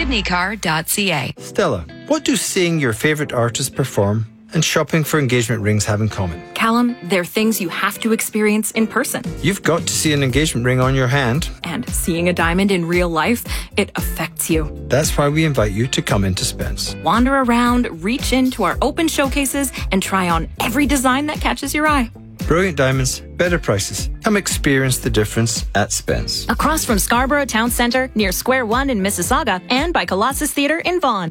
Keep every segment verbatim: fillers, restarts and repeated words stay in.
sydney car dot c a. Stella, what do seeing your favourite artist perform and shopping for engagement rings have in common? Callum, they're things you have to experience in person. You've got to see an engagement ring on your hand. And seeing a diamond in real life, it affects you. That's why we invite you to come into Spence. Wander around, reach into our open showcases, and try on every design that catches your eye. Brilliant diamonds, better prices. Come experience the difference at Spence. Across from Scarborough Town Centre, near Square One in Mississauga, and by Colossus Theatre in Vaughan.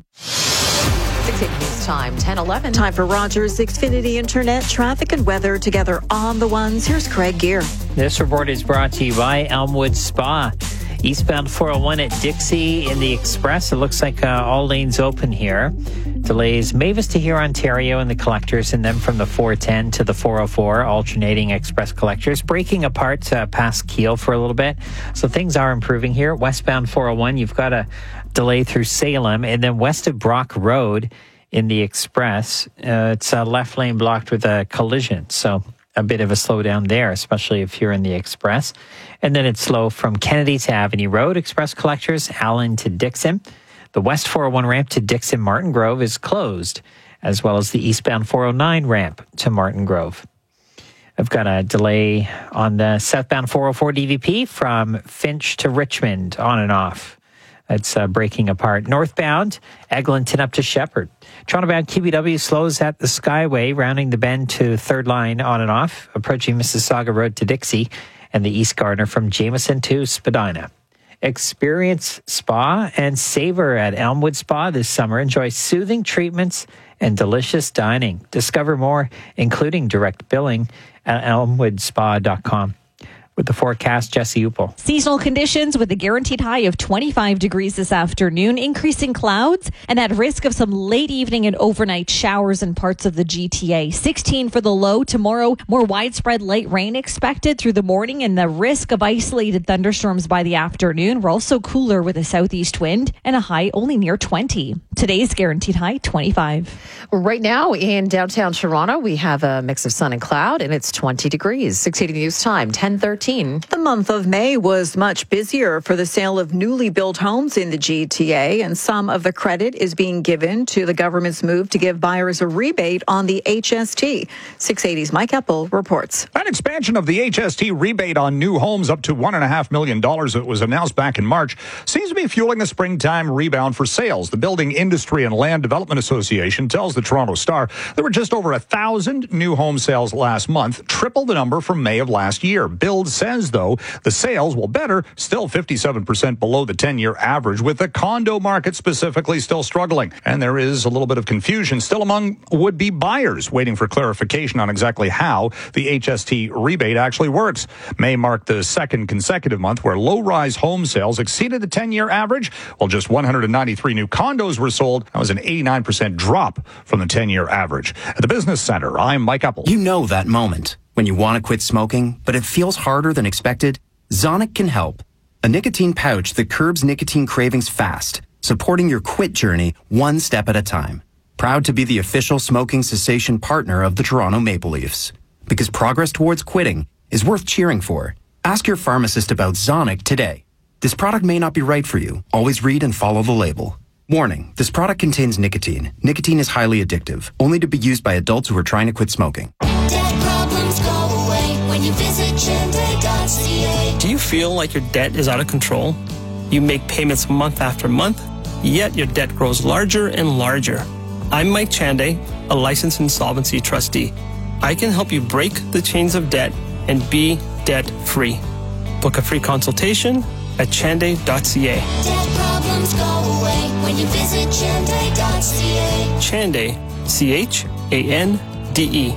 six eighty News Time, ten eleven. Time for Rogers Xfinity Internet, traffic and weather together on the ones. Here's Craig Gear. This report is brought to you by Elmwood Spa. Eastbound four oh one at Dixie in the Express. It looks like uh, all lanes open here. Delays Mavis to here, Ontario and the collectors, and then from the four ten to the four oh four, alternating express collectors, breaking apart uh, past Kiel for a little bit. So things are improving here. Westbound four oh one, you've got a delay through Salem, and then west of Brock Road in the Express, uh, it's a left lane blocked with a collision. So a bit of a slowdown there, especially if you're in the Express. And then it's slow from Kennedy to Avenue Road, express collectors, Allen to Dixon. The West four oh one ramp to Dixon Martin Grove is closed, as well as the eastbound four oh nine ramp to Martin Grove. I've got a delay on the southbound four oh four D V P from Finch to Richmond, on and off. It's uh, breaking apart. Northbound, Eglinton up to Shepherd. Toronto-bound Q B W slows at the Skyway, rounding the bend to third line, on and off, approaching Mississauga Road to Dixie, and the East Gardiner from Jameson to Spadina. Experience spa and savor at Elmwood Spa this summer. Enjoy soothing treatments and delicious dining. Discover more, including direct billing, at elmwood spa dot com. With the forecast, Jesse Upel. Seasonal conditions with a guaranteed high of twenty-five degrees this afternoon, increasing clouds and at risk of some late evening and overnight showers in parts of the G T A. sixteen for the low tomorrow. More widespread light rain expected through the morning and the risk of isolated thunderstorms by the afternoon. We're also cooler with a southeast wind and a high only near twenty. Today's guaranteed high, twenty-five. Right now in downtown Toronto, we have a mix of sun and cloud, and it's twenty degrees. six eighty News Time, ten thirteen. The month of May was much busier for the sale of newly built homes in the G T A, and some of the credit is being given to the government's move to give buyers a rebate on the H S T. six eighty's Mike Eppel reports. An expansion of the H S T rebate on new homes up to one point five million dollars that was announced back in March seems to be fueling a springtime rebound for sales. The Building Industry and Land Development Association tells the Toronto Star there were just over a thousand new home sales last month, triple the number from May of last year. Build says, though, the sales, will better, still fifty-seven percent below the ten-year average, with the condo market specifically still struggling. And there is a little bit of confusion still among would-be buyers waiting for clarification on exactly how the H S T rebate actually works. May marked the second consecutive month where low-rise home sales exceeded the ten-year average, while just one hundred ninety-three new condos were sold. That was an eighty-nine percent drop from the ten-year average. At the Business Center, I'm Mike Eppel. You know that moment when you want to quit smoking, but it feels harder than expected? Zonic can help. A nicotine pouch that curbs nicotine cravings fast, supporting your quit journey one step at a time. Proud to be the official smoking cessation partner of the Toronto Maple Leafs. Because progress towards quitting is worth cheering for. Ask your pharmacist about Zonic today. This product may not be right for you. Always read and follow the label. Warning, this product contains nicotine. Nicotine is highly addictive, only to be used by adults who are trying to quit smoking. Debt problems go away when you visit chende dot c a. Do you feel like your debt is out of control? You make payments month after month, yet your debt grows larger and larger. I'm Mike Chande, a licensed insolvency trustee. I can help you break the chains of debt and be debt-free. Book a free consultation at chande dot c a. Debt problems go away when you visit chende dot c a. Chande, C H A N D E.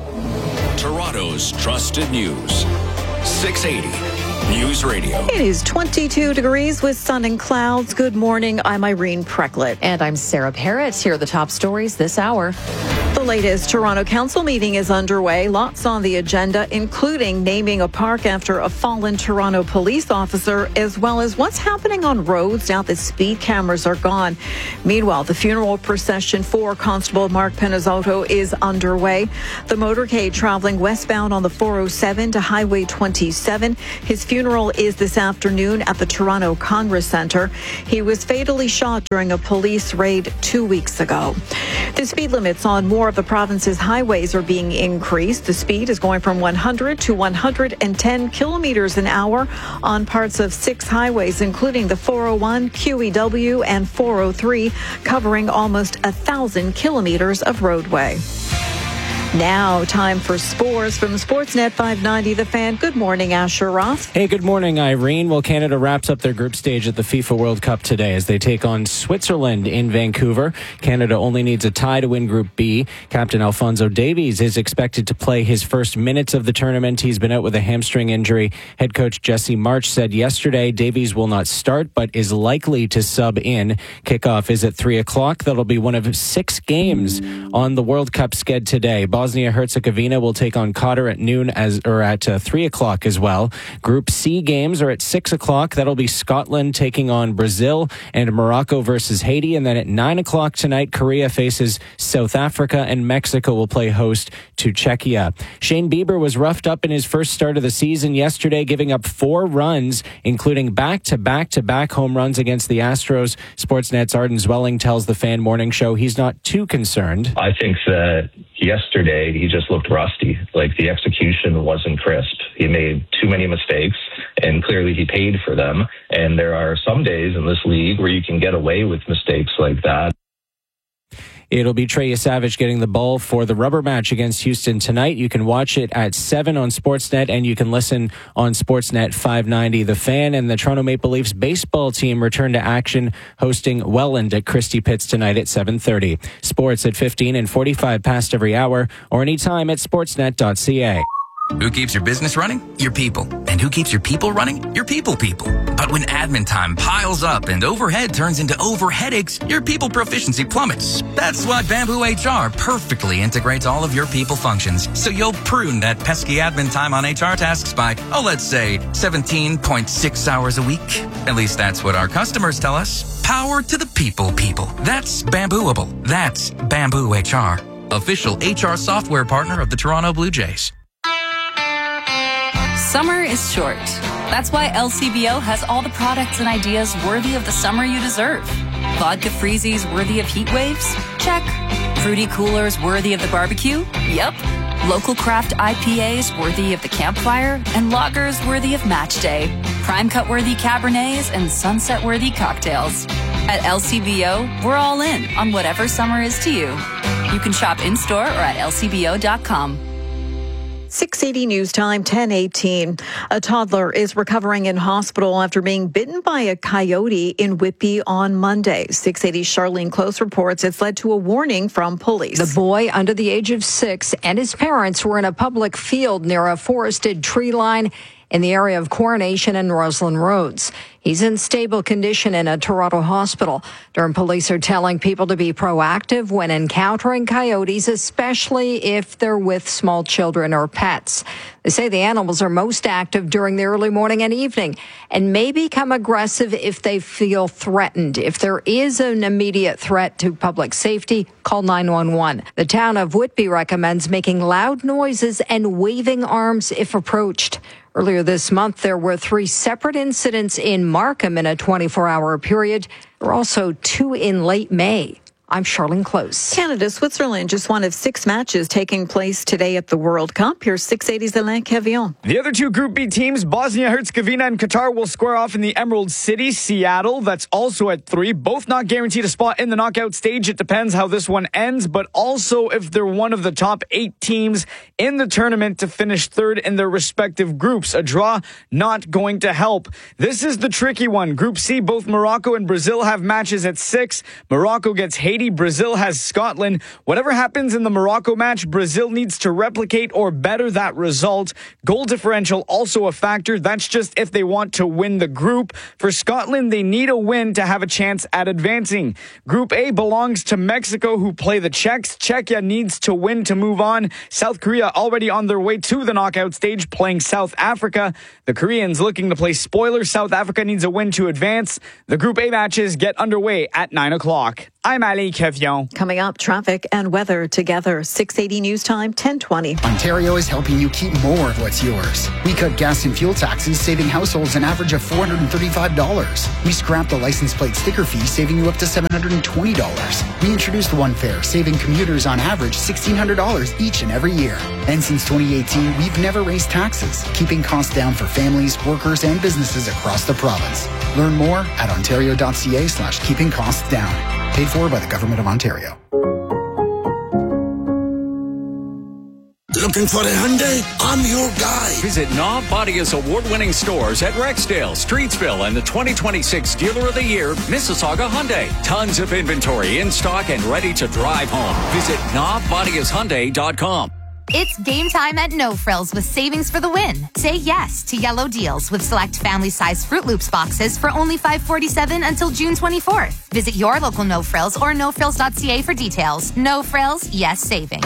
Toronto's trusted news. six eighty News Radio. It is twenty-two degrees with sun and clouds. Good morning. I'm Irene Precklett. And I'm Sarah Parrott. Here are the top stories this hour. The latest Toronto Council meeting is underway. Lots on the agenda, including naming a park after a fallen Toronto police officer, as well as what's happening on roads now that speed cameras are gone. Meanwhile, the funeral procession for Constable Mark Penizzotto is underway. The motorcade traveling westbound on the four oh seven to Highway twenty-seven. His funeral funeral is this afternoon at the Toronto Congress Centre. He was fatally shot during a police raid two weeks ago. The speed limits on more of the province's highways are being increased. The speed is going from one hundred to one hundred ten kilometers an hour on parts of six highways, including the four oh one, Q E W, and four oh three, covering almost a thousand kilometers of roadway. Now, time for sports from Sportsnet five ninety The Fan. Good morning, Asher Roth. Hey, good morning, Irene. Well, Canada wraps up their group stage at the FIFA World Cup today as they take on Switzerland in Vancouver. Canada only needs a tie to win Group B. Captain Alphonso Davies is expected to play his first minutes of the tournament. He's been out with a hamstring injury. Head coach Jesse March said yesterday Davies will not start, but is likely to sub in. Kickoff is at three o'clock. That'll be one of six games on the World Cup sked today. Bosnia-Herzegovina will take on Qatar at noon as or at uh, three o'clock as well. Group C games are at six o'clock. That'll be Scotland taking on Brazil and Morocco versus Haiti. And then at nine o'clock tonight, Korea faces South Africa and Mexico will play host to Czechia. Shane Bieber was roughed up in his first start of the season yesterday, giving up four runs, including back-to-back-to-back home runs against the Astros. Sportsnet's Arden Zwelling tells the Fan Morning Show he's not too concerned. I think that yesterday he just looked rusty. Like, the execution wasn't crisp. He made too many mistakes, and clearly he paid for them. And there are some days in this league where you can get away with mistakes like that. It'll be Trey Savage getting the ball for the rubber match against Houston tonight. You can watch it at seven on Sportsnet, and you can listen on Sportsnet five ninety The Fan. And the Toronto Maple Leafs baseball team return to action, hosting Welland at Christie Pitts tonight at seven thirty. Sports at fifteen and forty-five past every hour, or anytime at sportsnet dot c a. Who keeps your business running? Your people. And who keeps your people running? Your people people. But when admin time piles up and overhead turns into over headaches, your people proficiency plummets. That's why Bamboo H R perfectly integrates all of your people functions, so you'll prune that pesky admin time on H R tasks by, oh, let's say seventeen point six hours a week. At least that's what our customers tell us. Power to the people people. That's Bambooable. That's Bamboo H R. Official H R software partner of the Toronto Blue Jays. Summer is short. That's why L C B O has all the products and ideas worthy of the summer you deserve. Vodka freezies worthy of heat waves? Check. Fruity coolers worthy of the barbecue? Yep. Local craft I P As worthy of the campfire? And lagers worthy of match day. Prime cut worthy Cabernets and sunset worthy cocktails. At L C B O, we're all in on whatever summer is to you. You can shop in-store or at L C B O dot com. six eighty News Time, ten eighteen. A toddler is recovering in hospital after being bitten by a coyote in Whitby on Monday. six eighty Charlene Close reports it's led to a warning from police. The boy under the age of six and his parents were in a public field near a forested tree line in the area of Coronation and Roslyn Roads. He's in stable condition in a Toronto hospital. Durham police are telling people to be proactive when encountering coyotes, especially if they're with small children or pets. They say the animals are most active during the early morning and evening and may become aggressive if they feel threatened. If there is an immediate threat to public safety, call nine one one. The town of Whitby recommends making loud noises and waving arms if approached. Earlier this month, there were three separate incidents in Markham in a twenty-four hour period. There were also two in late May. I'm Charlene Close. Canada, Switzerland, just one of six matches taking place today at the World Cup. Here's six eighty's Alain Cavillon. The other two Group B teams, Bosnia-Herzegovina and Qatar, will square off in the Emerald City. Seattle, that's also at three. Both not guaranteed a spot in the knockout stage. It depends how this one ends, but also if they're one of the top eight teams in the tournament to finish third in their respective groups. A draw not going to help. This is the tricky one. Group C, both Morocco and Brazil have matches at six. Morocco gets Haiti. Brazil has Scotland. Whatever happens in the Morocco match, Brazil needs to replicate or better that result. Goal differential also a factor. That's just if they want to win the group. For Scotland, they need a win to have a chance at advancing. Group A belongs to Mexico, who play the Czechs. Czechia needs to win to move on. South Korea already on their way to the knockout stage, playing South Africa. The Koreans looking to play spoiler. South Africa needs a win to advance. The Group A matches get underway at nine o'clock. I'm Ali Kevion. Coming up, traffic and weather together. six eighty News Time, ten twenty. Ontario is helping you keep more of what's yours. We cut gas and fuel taxes, saving households an average of four hundred thirty-five dollars. We scrapped the license plate sticker fee, saving you up to seven hundred twenty dollars. We introduced One Fare, saving commuters on average sixteen hundred dollars each and every year. And since twenty eighteen, we've never raised taxes, keeping costs down for families, workers, and businesses across the province. Learn more at ontario.ca slash keeping costs down. Paid for by the Government of Ontario. Looking for a Hyundai? I'm your guy. Visit Knob Bodia's award-winning stores at Rexdale, Streetsville, and the twenty twenty-six Dealer of the Year, Mississauga Hyundai. Tons of inventory in stock and ready to drive home. Visit knob bodias hyundai dot com. It's game time at No Frills with savings for the win. Say yes to yellow deals with select family-size Fruit Loops boxes for only five forty-seven until June twenty-fourth. Visit your local No Frills or no frills dot c a for details. No Frills, yes savings.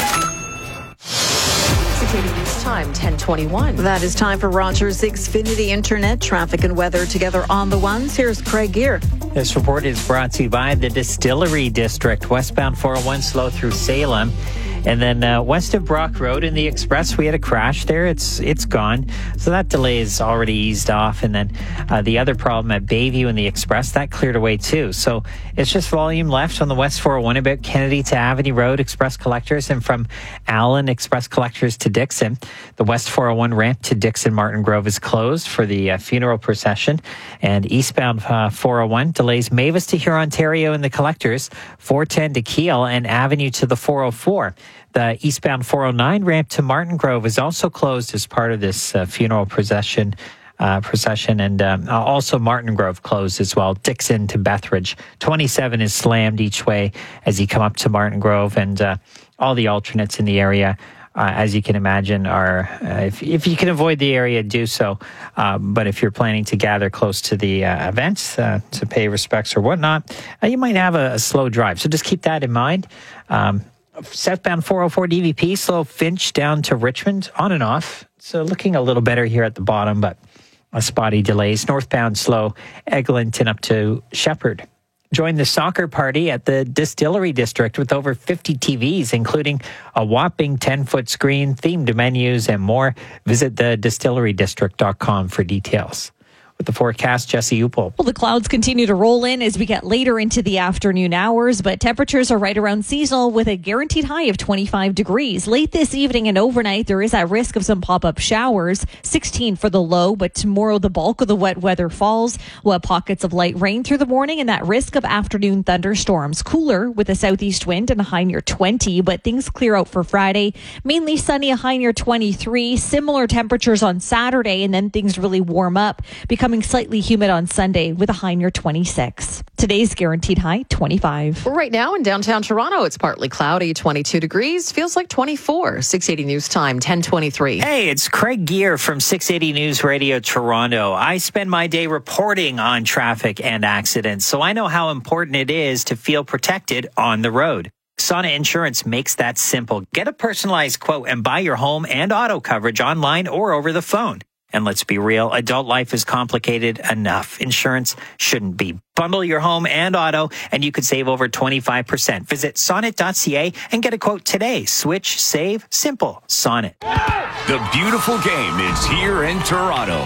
News Time, ten twenty-one. That is time for Rogers Xfinity Internet. Traffic and weather together on the ones. Here's Craig Gear. This report is brought to you by the Distillery District. Westbound four oh one slow through Salem. And then uh, west of Brock Road in the Express, we had a crash there. It's it's gone. So that delay is already eased off. And then uh, the other problem at Bayview in the Express, that cleared away too. So it's just volume left on the West four oh one about Kennedy to Avenue Road, Express Collectors, and from Allen, Express Collectors to Dixon. The West four oh one ramp to Dixon Martin Grove is closed for the uh, funeral procession. And eastbound uh, four oh one delays Mavis to Huron, Ontario and the Collectors, four ten to Kiel, and Avenue to the four oh four. The eastbound four oh nine ramp to Martin Grove is also closed as part of this uh, funeral procession. Uh, procession and um, also Martin Grove closed as well. Dixon to Bethridge. twenty-seven is slammed each way as you come up to Martin Grove, and uh, all the alternates in the area, uh, as you can imagine, are uh, if, if you can avoid the area, do so. Uh, but if you're planning to gather close to the uh, events uh, to pay respects or whatnot, uh, you might have a, a slow drive. So just keep that in mind. Um, Southbound four oh four D V P, slow Finch down to Richmond, on and off. So looking a little better here at the bottom, but a spotty delays. Northbound slow Eglinton up to Shepherd. Join the soccer party at the Distillery District with over fifty T Vs, including a whopping ten-foot screen, themed menus, and more. Visit the distillery district dot com for details. With the forecast, Jesse Upel. Well, the clouds continue to roll in as we get later into the afternoon hours, but temperatures are right around seasonal with a guaranteed high of twenty-five degrees. Late this evening and overnight, there is that risk of some pop-up showers. sixteen for the low, but tomorrow the bulk of the wet weather falls. We'll have pockets of light rain through the morning and that risk of afternoon thunderstorms. Cooler with a southeast wind and a high near twenty, but things clear out for Friday. Mainly sunny, a high near twenty-three. Similar temperatures on Saturday, and then things really warm up, becoming slightly humid on Sunday with a high near twenty-six. Today's guaranteed high, twenty-five. Right now in downtown Toronto, it's partly cloudy, twenty-two degrees. Feels like twenty-four. six eighty News Time, ten twenty-three. Hey, it's Craig Gear from six eighty News Radio Toronto. I spend my day reporting on traffic and accidents, so I know how important it is to feel protected on the road. Sonnet Insurance makes that simple. Get a personalized quote and buy your home and auto coverage online or over the phone. And let's be real, adult life is complicated enough. Insurance shouldn't be. Bundle your home and auto, and you could save over twenty-five percent. Visit sonnet dot c a and get a quote today. Switch, save, simple. Sonnet. The beautiful game is here in Toronto.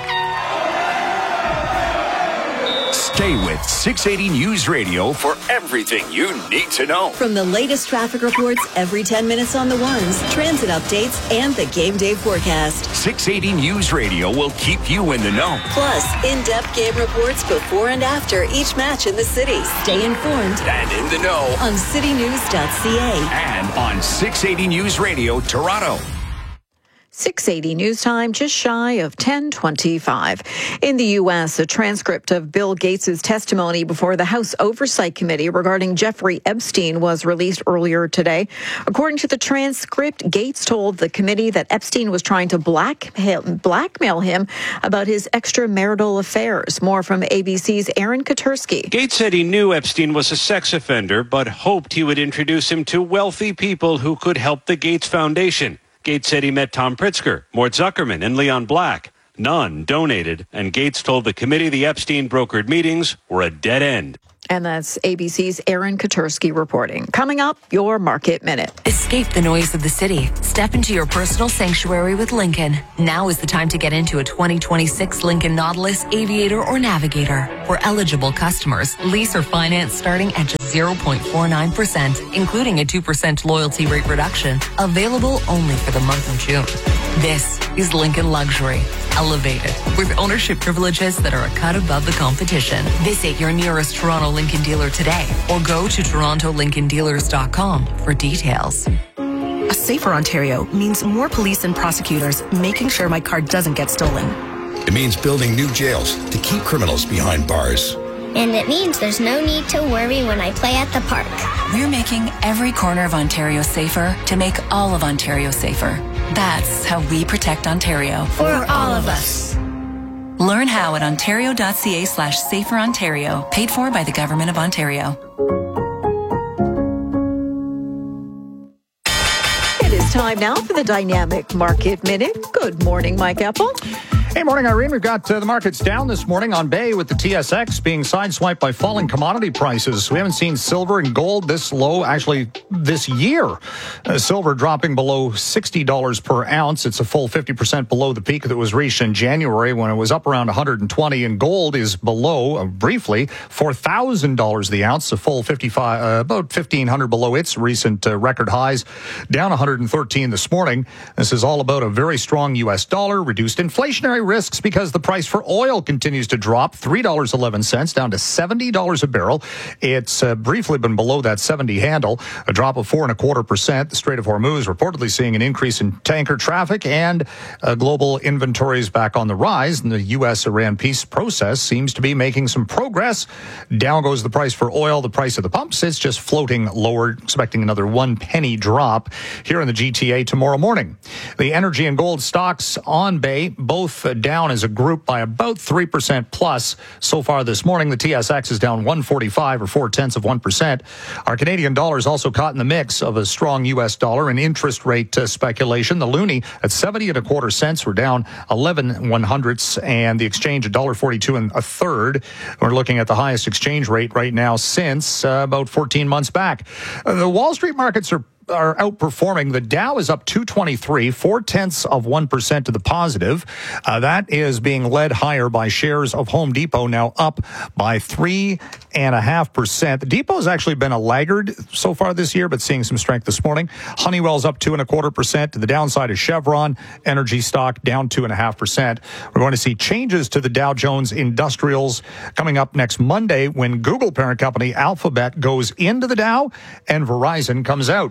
Stay with six eighty News Radio for everything you need to know. From the latest traffic reports every ten minutes on the ones, transit updates, and the game day forecast. six eighty News Radio will keep you in the know. Plus, in-depth game reports before and after each match in the city. Stay informed and in the know on city news dot c a and on six eighty News Radio Toronto. six eighty News Time, just shy of ten twenty-five. In the U S, a transcript of Bill Gates' testimony before the House Oversight Committee regarding Jeffrey Epstein was released earlier today. According to the transcript, Gates told the committee that Epstein was trying to blackmail, blackmail him about his extramarital affairs. More from A B C's Aaron Katersky. Gates said he knew Epstein was a sex offender, but hoped he would introduce him to wealthy people who could help the Gates Foundation. Gates said he met Tom Pritzker, Mort Zuckerman, and Leon Black. None donated, and Gates told the committee the Epstein brokered meetings were a dead end. And that's A B C's Aaron Katursky reporting. Coming up, your Market Minute. Escape the noise of the city. Step into your personal sanctuary with Lincoln. Now is the time to get into a twenty twenty-six Lincoln Nautilus, Aviator, or Navigator. For eligible customers, lease or finance starting at just zero point four nine percent, including a two percent loyalty rate reduction. Available only for the month of June. This is Lincoln Luxury. Elevated, with ownership privileges that are a cut above the competition. Visit your nearest Toronto Lincoln dealer today or go to toronto lincoln dealers dot com for details. A safer Ontario means more police and prosecutors making sure my car doesn't get stolen. It means building new jails to keep criminals behind bars. And it means there's no need to worry when I play at the park. We're making every corner of Ontario safer to make all of Ontario safer. That's how we protect Ontario. For all of us. Learn how at ontario.ca slash safer Ontario. Paid for by the Government of Ontario. It is time now for the Dynamic Market Minute. Good morning, Mike Epple. Hey, morning, Irene. We've got uh, the markets down this morning on Bay with the T S X being sideswiped by falling commodity prices. We haven't seen silver and gold this low, actually, this year. Uh, silver dropping below sixty dollars per ounce. It's a full fifty percent below the peak that was reached in January when it was up around one hundred twenty. And gold is below, uh, briefly, four thousand dollars the ounce, a full fifty-five, uh, about fifteen hundred below its recent uh, record highs. Down one hundred thirteen this morning. This is all about a very strong U S dollar, reduced inflationary risks because the price for oil continues to drop, three dollars and eleven cents down to seventy dollars a barrel. It's uh, briefly been below that seventy handle, a drop of four and a quarter percent. The Strait of Hormuz reportedly seeing an increase in tanker traffic and uh, global inventories back on the rise. And the U S Iran peace process seems to be making some progress. Down goes the price for oil. The price of the pumps, it's just floating lower, expecting another one penny drop here in the G T A tomorrow morning. The energy and gold stocks on Bay, both uh, down as a group by about three percent plus so far this morning. The T S X is down one forty-five or four tenths of one percent. Our Canadian dollar is also caught in the mix of a strong U S dollar and interest rate uh, speculation. The loonie at seventy and a quarter cents. We're down eleven one hundredths, and the exchange at one dollar forty-two and a third. We're looking at the highest exchange rate right now since uh, about fourteen months back. Uh, the Wall Street markets are are outperforming. The Dow is up two twenty-three, four tenths of one percent to the positive. Uh, that is being led higher by shares of Home Depot, now up by three and a half percent. The Depot has actually been a laggard so far this year, but seeing some strength this morning. Honeywell's up two and a quarter percent. To the downside is Chevron, energy stock down two and a half percent. We're going to see changes to the Dow Jones Industrials coming up next Monday when Google parent company Alphabet goes into the Dow and Verizon comes out.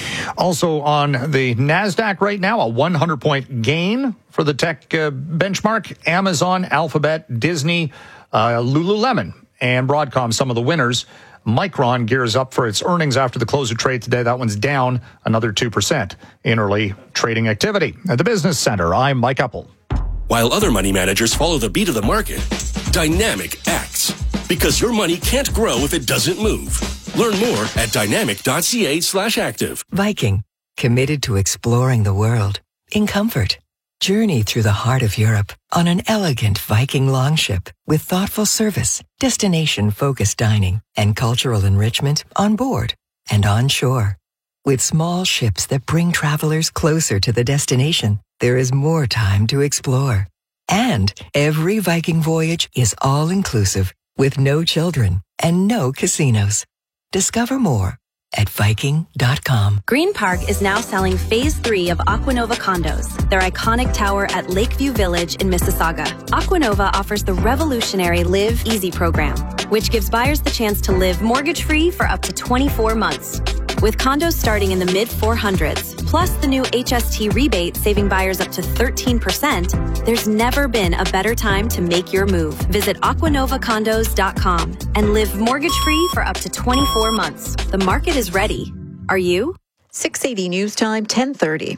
Also on the NASDAQ right now, a one hundred point gain for the tech uh, benchmark. Amazon, Alphabet, Disney, uh, Lululemon, and Broadcom, some of the winners. Micron gears up for its earnings after the close of trade today. That one's down another two percent in early trading activity. At the Business Center, I'm Mike Epple. While other money managers follow the beat of the market, Dynamic acts. Because your money can't grow if it doesn't move. Learn more at dynamic.ca slash active. Viking, committed to exploring the world in comfort. Journey through the heart of Europe on an elegant Viking longship with thoughtful service, destination-focused dining, and cultural enrichment on board and on shore. With small ships that bring travelers closer to the destination, there is more time to explore. And every Viking voyage is all-inclusive with no children and no casinos. Discover more at Viking dot com. Green Park is now selling Phase three of Aquanova condos, their iconic tower at Lakeview Village in Mississauga. Aquanova offers the revolutionary Live Easy program, which gives buyers the chance to live mortgage-free for up to twenty-four months. With condos starting in the mid four hundreds, plus the new H S T rebate saving buyers up to thirteen percent, there's never been a better time to make your move. Visit aquanova condos dot com and live mortgage-free for up to twenty-four months. The market is ready. Are you? six eighty News Time, ten thirty.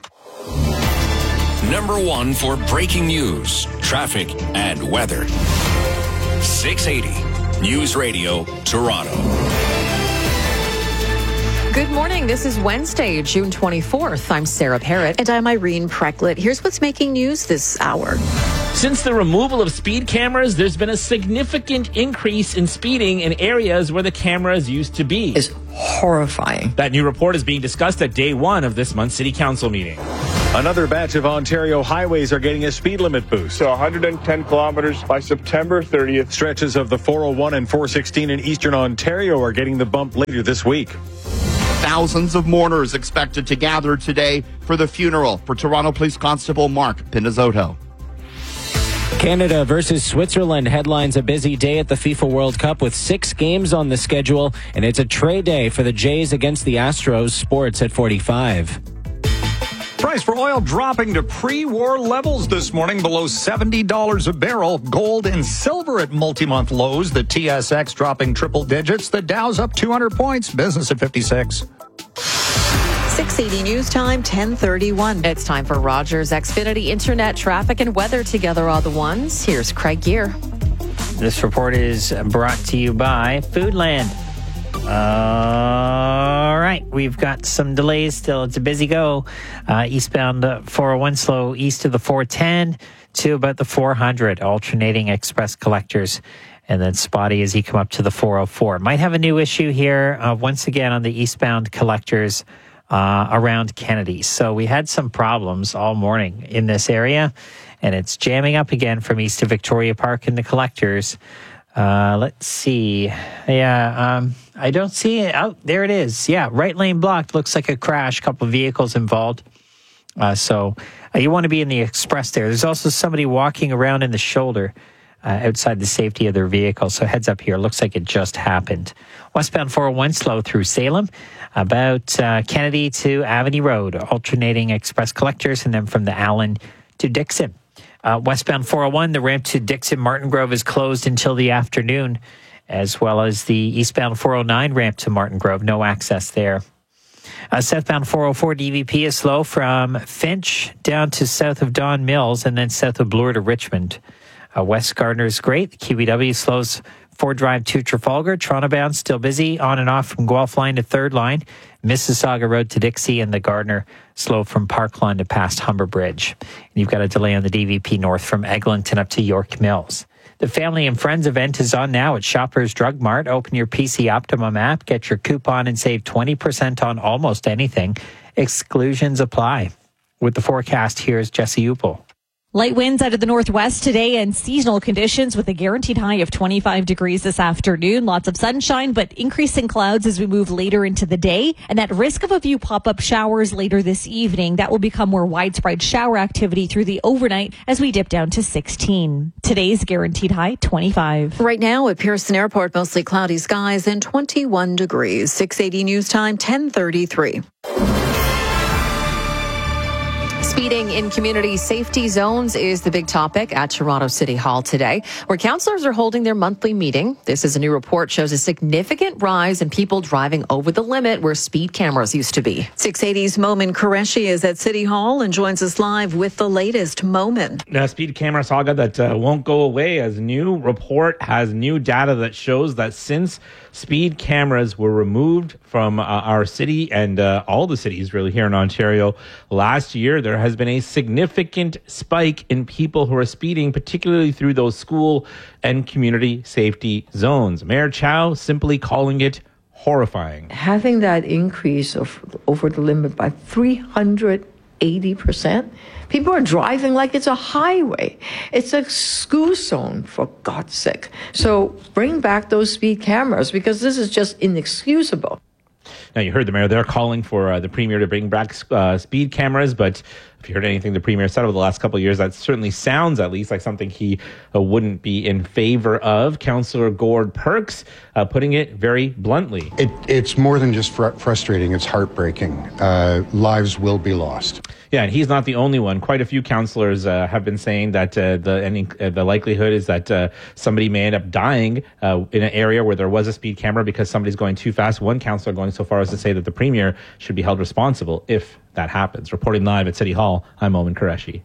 Number one for breaking news, traffic, and weather. six eighty News Radio, Toronto. Good morning. This is Wednesday, June twenty-fourth. I'm Sarah Parrott. And I'm Irene Precklett. Here's what's making news this hour. Since the removal of speed cameras, there's been a significant increase in speeding in areas where the cameras used to be. It's horrifying. That new report is being discussed at day one of this month's City Council meeting. Another batch of Ontario highways are getting a speed limit boost. So one hundred ten kilometers by September thirtieth. Stretches of the four oh one and four sixteen in Eastern Ontario are getting the bump later this week. Thousands of mourners expected to gather today for the funeral for Toronto Police Constable Mark Pinizzotto. Canada versus Switzerland headlines a busy day at the FIFA World Cup with six games on the schedule, and it's a trade day for the Jays against the Astros. Sports at forty-five. Price for oil dropping to pre-war levels this morning, below seventy dollars a barrel. Gold and silver at multi-month lows. The T S X dropping triple digits. The Dow's up two hundred points. Business at fifty-six. six eighty News Time, ten thirty-one. It's time for Rogers Xfinity Internet traffic and weather together all the ones. Here's Craig Gear. This report is brought to you by Foodland. All right, we've got some delays still. It's a busy go. Uh, eastbound uh, four oh one slow east of the four ten to about the four hundred, alternating express collectors. And then spotty as you come up to the four oh four. Might have a new issue here uh, once again on the eastbound collectors uh, around Kennedy. So we had some problems all morning in this area, and it's jamming up again from east of Victoria Park in the collectors. Uh, let's see. Yeah, um, I don't see it. Oh, there it is. Yeah, right lane blocked. Looks like a crash. Couple of vehicles involved. Uh, so uh, you want to be in the express there. There's also somebody walking around in the shoulder uh, outside the safety of their vehicle. So heads up here. Looks like it just happened. Westbound four oh one slow through Salem. About uh, Kennedy to Avenue Road. Alternating express collectors. And then from the Allen to Dixon. Uh, westbound four oh one, the ramp to Dixon Martin Grove is closed until the afternoon, as well as the eastbound four oh nine ramp to Martin Grove. No access there. Uh, southbound four oh four D V P is slow from Finch down to south of Don Mills and then south of Bloor to Richmond. Uh, West Gardner is great. The Q B W slows Ford Drive to Trafalgar. Toronto bound still busy on and off from Guelph Line to Third Line. Mississauga Road to Dixie and the Gardner slow from Park Lawn to past Humber Bridge. And you've got a delay on the D V P North from Eglinton up to York Mills. The Family and Friends event is on now at Shoppers Drug Mart. Open your P C Optimum app, get your coupon and save twenty percent on almost anything. Exclusions apply. With the forecast, here's Jesse Upel. Light winds out of the northwest today and seasonal conditions with a guaranteed high of twenty-five degrees this afternoon. Lots of sunshine, but increasing clouds as we move later into the day. And that risk of a few pop-up showers later this evening. That will become more widespread shower activity through the overnight as we dip down to sixteen. Today's guaranteed high, twenty-five. Right now at Pearson Airport, mostly cloudy skies and twenty-one degrees. six eighty News Time, ten thirty-three. Speeding in community safety zones is the big topic at Toronto City Hall today, where councillors are holding their monthly meeting. This is a new report shows a significant rise in people driving over the limit where speed cameras used to be. six eighty's Momin Qureshi is at City Hall and joins us live with the latest. Momin. The speed camera saga that uh, won't go away, as a new report has new data that shows that since speed cameras were removed from uh, our city and uh, all the cities really here in Ontario last year, there has been a significant spike in people who are speeding, particularly through those school and community safety zones. Mayor Chow simply calling it horrifying. Having that increase of over the limit by three hundred eighty percent, people are driving like it's a highway. It's a school zone, for God's sake. So bring back those speed cameras, because this is just inexcusable. Now, you heard the mayor there calling for uh, the premier to bring back uh, speed cameras, but if you heard anything the premier said over the last couple of years, that certainly sounds at least like something he uh, wouldn't be in favor of. Councillor Gord Perks uh, putting it very bluntly. It, it's more than just fr- frustrating. It's heartbreaking. Uh, lives will be lost. Yeah, and he's not the only one. Quite a few councillors uh, have been saying that uh, the any, uh, the likelihood is that uh, somebody may end up dying uh, in an area where there was a speed camera because somebody's going too fast. One councillor going so far as to say that the premier should be held responsible if that happens. Reporting live at City Hall, I'm Momin Qureshi.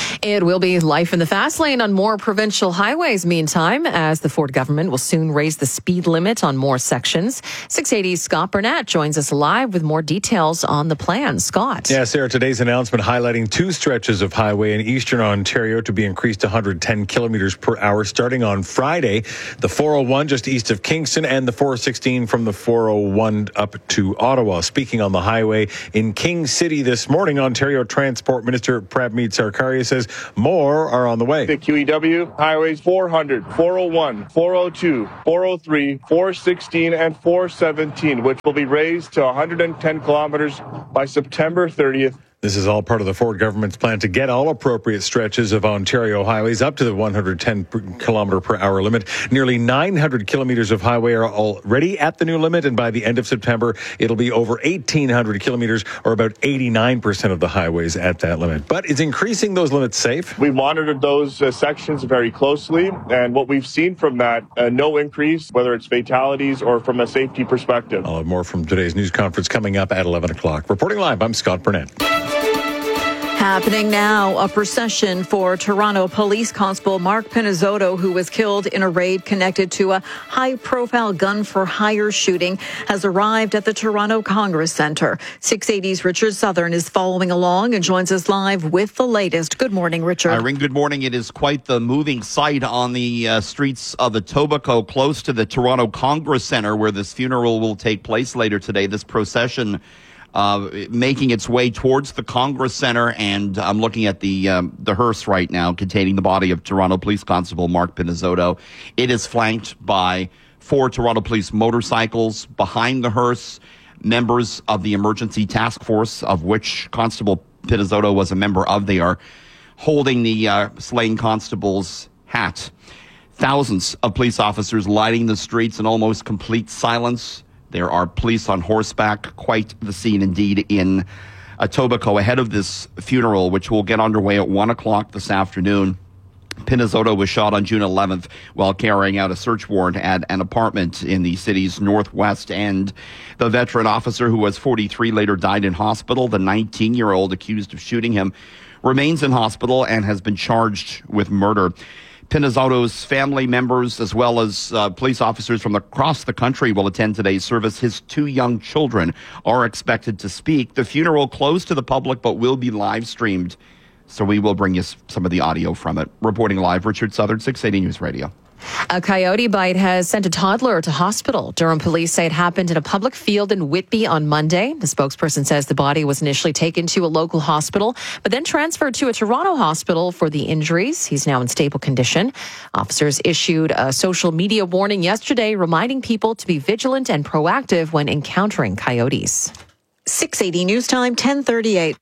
It will be life in the fast lane on more provincial highways meantime, as the Ford government will soon raise the speed limit on more sections. six eighty's Scott Burnett joins us live with more details on the plan. Scott. Yeah, Sarah, today's announcement highlighting two stretches of highway in eastern Ontario to be increased to one hundred ten kilometers per hour starting on Friday. The four oh one just east of Kingston and the four sixteen from the four oh one up to Ottawa. Speaking on the highway in King City this morning, Ontario Transport Minister Prabmeet Sarkaria says more are on the way. The Q E W highways four hundred, four oh one, four oh two, four oh three, four sixteen, and four seventeen, which will be raised to one hundred ten kilometers by September thirtieth. This is all part of the Ford government's plan to get all appropriate stretches of Ontario highways up to the one hundred ten kilometer per hour limit. Nearly nine hundred kilometers of highway are already at the new limit, and by the end of September, it'll be over eighteen hundred kilometers, or about eighty-nine percent of the highways at that limit. But is increasing those limits safe? We monitored those uh, sections very closely, and what we've seen from that, uh, no increase, whether it's fatalities or from a safety perspective. I'll have more from today's news conference coming up at eleven o'clock. Reporting live, I'm Scott Burnett. Happening now, a procession for Toronto Police Constable Mark Pinizzotto, who was killed in a raid connected to a high-profile gun-for-hire shooting, has arrived at the Toronto Congress Centre. six eighty's Richard Southern is following along and joins us live with the latest. Good morning, Richard. Irene, good morning. It is quite the moving sight on the uh, streets of Etobicoke, close to the Toronto Congress Centre, where this funeral will take place later today. This procession Uh, making its way towards the Congress Centre, and I'm looking at the um, the hearse right now containing the body of Toronto Police Constable Mark Pinizzotto. It is flanked by four Toronto Police motorcycles. Behind the hearse, members of the emergency task force, of which Constable Pinizzotto was a member of. They are holding the uh, slain constable's hat. Thousands of police officers lighting the streets in almost complete silence. There are police on horseback, quite the scene indeed in Etobicoke ahead of this funeral, which will get underway at one o'clock this afternoon. Pinizzotto was shot on June eleventh while carrying out a search warrant at an apartment in the city's northwest end. The veteran officer, who was forty-three, later died in hospital. The nineteen-year-old accused of shooting him remains in hospital and has been charged with murder. Pinizzotto's family members, as well as uh, police officers from across the country, will attend today's service. His two young children are expected to speak. The funeral closed to the public, but will be live streamed. So we will bring you some of the audio from it. Reporting live, Richard Southern, six eighty News Radio. A coyote bite has sent a toddler to hospital. Durham police say it happened in a public field in Whitby on Monday. The spokesperson says the body was initially taken to a local hospital, but then transferred to a Toronto hospital for the injuries. He's now in stable condition. Officers issued a social media warning yesterday, reminding people to be vigilant and proactive when encountering coyotes. six eighty News Time, ten thirty-eight.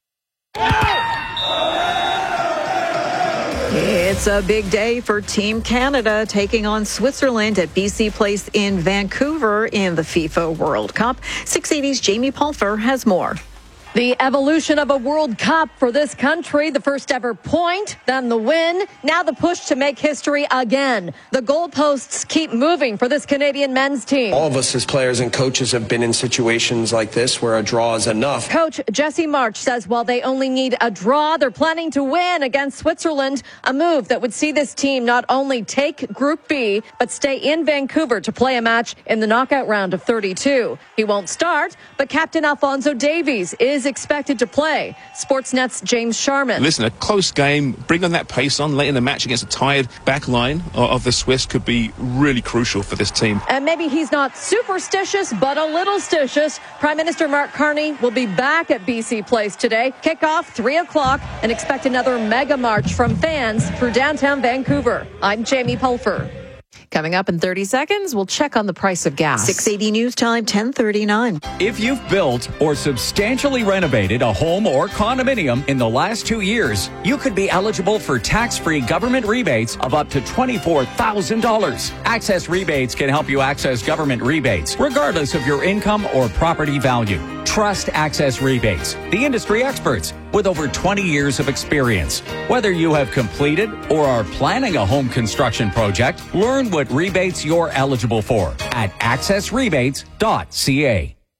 It's a big day for Team Canada taking on Switzerland at B C Place in Vancouver in the FIFA World Cup. six eighty's Jamie Pulfer has more. The evolution of a World Cup for this country, the first ever point, then the win, now the push to make history again. The goalposts keep moving for this Canadian men's team. All of us as players and coaches have been in situations like this where a draw is enough. Coach Jesse March says while they only need a draw, they're planning to win against Switzerland, a move that would see this team not only take Group B, but stay in Vancouver to play a match in the knockout round of thirty-two. He won't start, but Captain Alphonso Davies is expected to play. Sportsnet's James Sharman. Listen, a close game, bring on that pace on late in the match against a tired back line of the Swiss could be really crucial for this team. And maybe he's not superstitious, but a little stitious. Prime Minister Mark Carney will be back at B C Place today. Kickoff three o'clock, and expect another mega march from fans through downtown Vancouver. I'm Jamie Pulfer. Coming up in thirty seconds, we'll check on the price of gas. six eighty News Time, ten thirty-nine. If you've built or substantially renovated a home or condominium in the last two years, you could be eligible for tax-free government rebates of up to twenty-four thousand dollars. Access Rebates can help you access government rebates, regardless of your income or property value. Trust Access Rebates, the industry experts with over twenty years of experience. Whether you have completed or are planning a home construction project, learn what rebates you're eligible for at access rebates dot c a.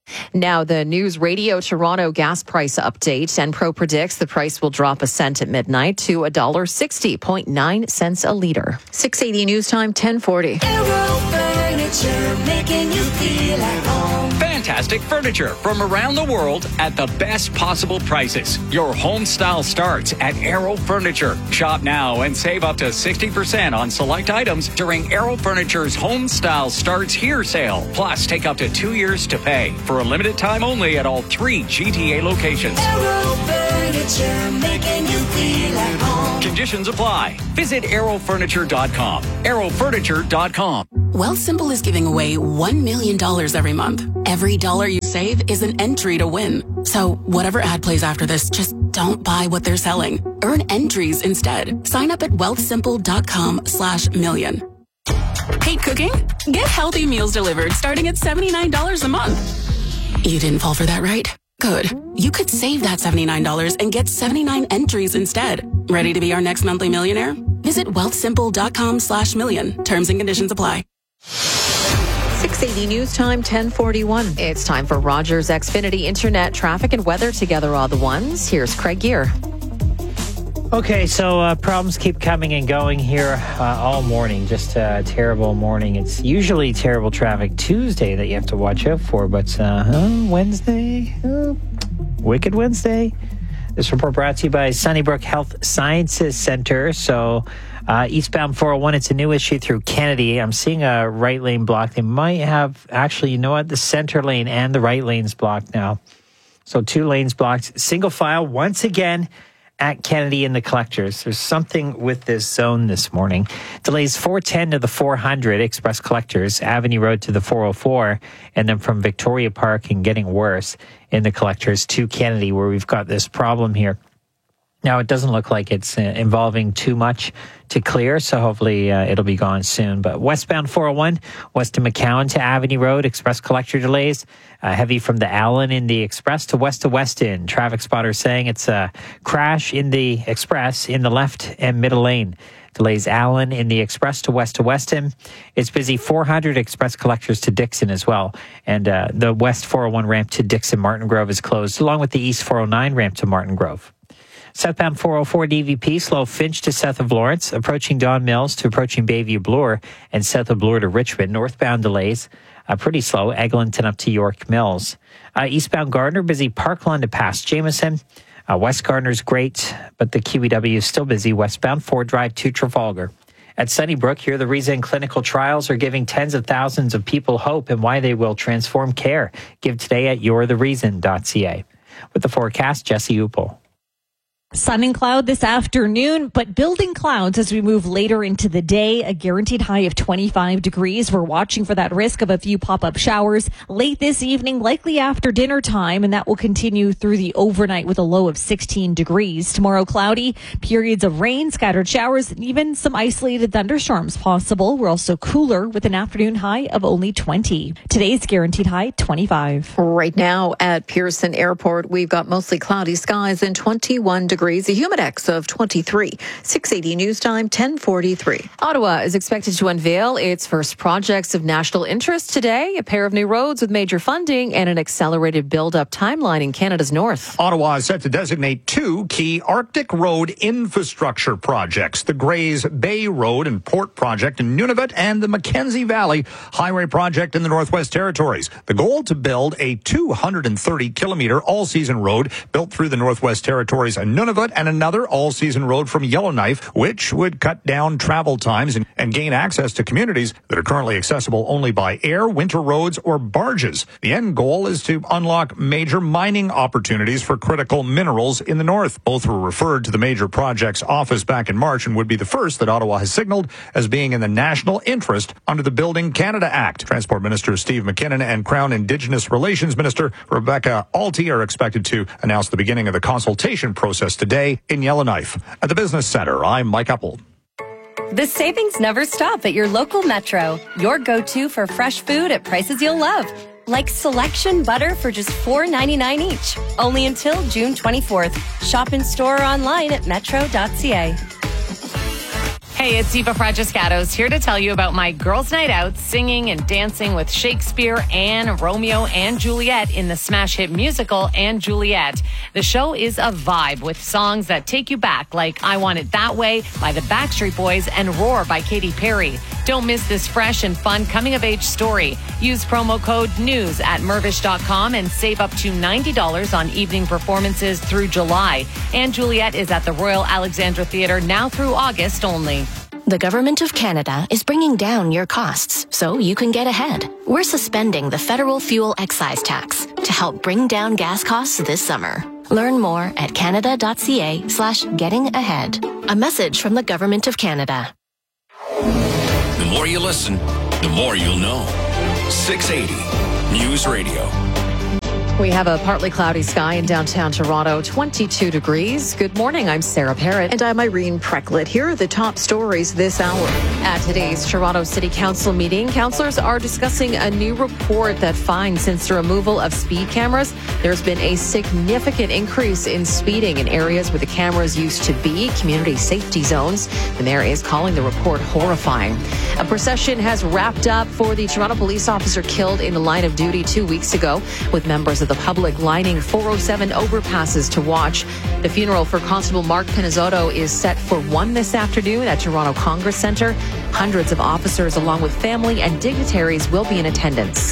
Now, the News Radio Toronto gas price update. Enpro predicts the price will drop a cent at midnight to one dollar sixty point nine cents a litre. six eighty News Time, ten forty. Aero Furniture, making you feel at home. Fantastic furniture from around the world at the best possible prices. Your home style starts at Aero Furniture. Shop now and save up to sixty percent on select items during Aero Furniture's Home Style Starts Here sale. Plus, take up to two years to pay for a limited time only at all three G T A locations. Aero Furniture, making you feel at home. Conditions apply. Visit aero furniture dot com. aero furniture dot com. Wealthsimple is giving away one million dollars every month. Every dollar you save is an entry to win. So whatever ad plays after this, just don't buy what they're selling. Earn entries instead. Sign up at wealthsimple dot com slash million. Hate cooking? Get healthy meals delivered starting at seventy-nine dollars a month. You didn't fall for that, right? Good. You could save that seventy-nine dollars and get seventy-nine entries instead. Ready to be our next monthly millionaire? Visit wealthsimple dot com slash million. Terms and conditions apply. six eighty News Time, ten forty-one. It's time for Rogers Xfinity Internet traffic and weather together all the ones. Here's Craig Gear. Okay, so uh, problems keep coming and going here uh, all morning. Just a terrible morning. It's usually terrible traffic Tuesday that you have to watch out for, but uh, huh, Wednesday? Uh, Wicked Wednesday? This report brought to you by Sunnybrook Health Sciences Center. So uh, eastbound four oh one, it's a new issue through Kennedy. I'm seeing a right lane blocked. They might have, actually, you know what? The center lane and the right lane's blocked now. So two lanes blocked. Single file once again at Kennedy and the collectors. There's something with this zone this morning. Delays four ten to the four hundred Express Collectors, Avenue Road to the four oh four, and then from Victoria Park and getting worse in the collectors to Kennedy, where we've got this problem here. Now, it doesn't look like it's uh, involving too much to clear, so hopefully uh, it'll be gone soon. But westbound four oh one, west of McCowan to Avenue Road, Express Collector delays. Uh, heavy from the Allen in the Express to west to Weston. Traffic spotters saying it's a crash in the Express in the left and middle lane. Delays Allen in the Express to west to Weston. It's busy four hundred Express Collectors to Dixon as well. And uh, the west four oh one ramp to Dixon Martin Grove is closed, along with the east four oh nine ramp to Martin Grove. Southbound four oh four D V P, slow Finch to south of Lawrence, approaching Don Mills to approaching Bayview Bloor, and south of Bloor to Richmond. Northbound delays, uh, pretty slow, Eglinton up to York Mills. Uh, eastbound Gardner, busy Parkland to past Jameson. Uh, West Gardner's great, but the Q E W is still busy. Westbound Ford Drive to Trafalgar. At Sunnybrook, here the Reason clinical trials are giving tens of thousands of people hope and why they will transform care. Give today at your the reason dot c a. With the forecast, Jesse Upel. Sun and cloud this afternoon, but building clouds as we move later into the day. A guaranteed high of twenty-five degrees. We're watching for that risk of a few pop-up showers late this evening, likely after dinner time, and that will continue through the overnight with a low of sixteen degrees. Tomorrow, cloudy, periods of rain, scattered showers, and even some isolated thunderstorms possible. We're also cooler with an afternoon high of only twenty. Today's guaranteed high, twenty-five. Right now at Pearson Airport, we've got mostly cloudy skies and twenty-one degrees. Degrees, a humidex of twenty-three. six eighty News Time, ten forty-three. Ottawa is expected to unveil its first projects of national interest today. A pair of new roads with major funding and an accelerated build-up timeline in Canada's north. Ottawa is set to designate two key Arctic Road infrastructure projects, the Grays Bay Road and Port Project in Nunavut and the Mackenzie Valley Highway Project in the Northwest Territories. The goal to build a two hundred thirty kilometer all-season road built through the Northwest Territories and Nunavut, and another all-season road from Yellowknife, which would cut down travel times and, and gain access to communities that are currently accessible only by air, winter roads, or barges. The end goal is to unlock major mining opportunities for critical minerals in the north. Both were referred to the major projects office back in March and would be the first that Ottawa has signaled as being in the national interest under the Building Canada Act. Transport Minister Steve McKinnon and Crown Indigenous Relations Minister Rebecca Alty are expected to announce the beginning of the consultation process today in Yellowknife. At the Business Center, I'm Mike Uppel. The savings never stop at your local Metro. Your go-to for fresh food at prices you'll love. Like selection butter for just four ninety-nine each. Only until June twenty-fourth. Shop in store or online at metro dot c a. Hey, it's Eva Fragiscatos here to tell you about my girls' night out, singing and dancing with Shakespeare, Anne, Romeo, and Juliet in the smash hit musical Anne Juliet. The show is a vibe with songs that take you back, like I Want It That Way by the Backstreet Boys and Roar by Katy Perry. Don't miss this fresh and fun coming-of-age story. Use promo code NEWS at Mirvish dot com and save up to ninety dollars on evening performances through July. Anne Juliet is at the Royal Alexandra Theatre now through August only. The Government of Canada is bringing down your costs so you can get ahead. We're suspending the federal fuel excise tax to help bring down gas costs this summer. Learn more at canada.ca slash getting ahead. A message from the Government of Canada. The more you listen, the more you'll know. six eighty News Radio. We have a partly cloudy sky in downtown Toronto, twenty-two degrees. Good morning, I'm Sarah Parrott. And I'm Irene Precklett. Here are the top stories this hour. At today's Toronto City Council meeting, councillors are discussing a new report that finds since the removal of speed cameras, there's been a significant increase in speeding in areas where the cameras used to be, community safety zones. The mayor is calling the report horrifying. A procession has wrapped up for the Toronto police officer killed in the line of duty two weeks ago, with members of the public lining four oh seven overpasses to watch. The funeral for Constable Mark Pinizzotto is set for one this afternoon at Toronto Congress Centre. Hundreds of officers along with family and dignitaries will be in attendance.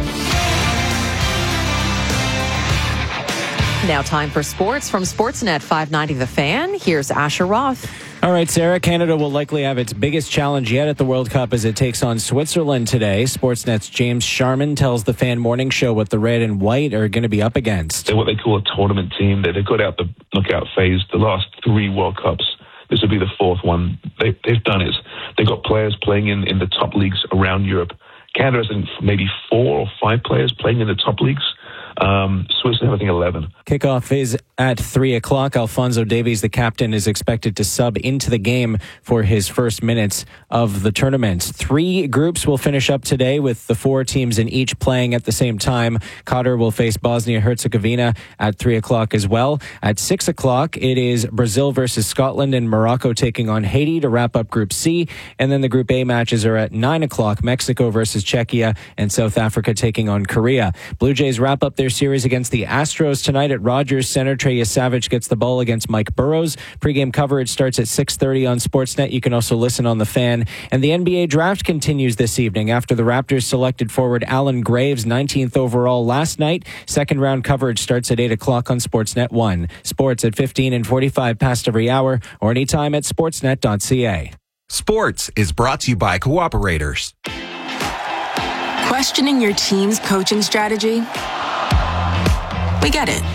Now time for sports from Sportsnet five ninety The Fan. Here's Asher Roth. All right, Sarah, Canada will likely have its biggest challenge yet at the World Cup as it takes on Switzerland today. Sportsnet's James Sharman tells the Fan Morning Show what the red and white are going to be up against. They're what they call a tournament team. They've got out the knockout phase the last three World Cups. This will be the fourth one. They, they've done it. They've got players playing in, in the top leagues around Europe. Canada has maybe four or five players playing in the top leagues. Um, Switzerland, I think, eleven. Kickoff is at three o'clock. Alphonso Davies, the captain, is expected to sub into the game for his first minutes of the tournament. Three groups will finish up today with the four teams in each playing at the same time. Qatar will face Bosnia-Herzegovina at three o'clock as well. At six o'clock, it is Brazil versus Scotland and Morocco taking on Haiti to wrap up Group C. And then the Group A matches are at nine o'clock. Mexico versus Czechia and South Africa taking on Korea. Blue Jays wrap up their series against the Astros tonight at Rogers Center. Trey Savage gets the ball against Mike Burrows. Pre-game coverage starts at six thirty on Sportsnet. You can also listen on The Fan. And the N B A draft continues this evening after the Raptors selected forward Allen Graves, nineteenth overall last night. Second round coverage starts at eight o'clock on Sportsnet one. Sports at fifteen and forty-five past every hour or anytime at sportsnet dot c a. Sports is brought to you by Cooperators. Questioning your team's coaching strategy? We get it.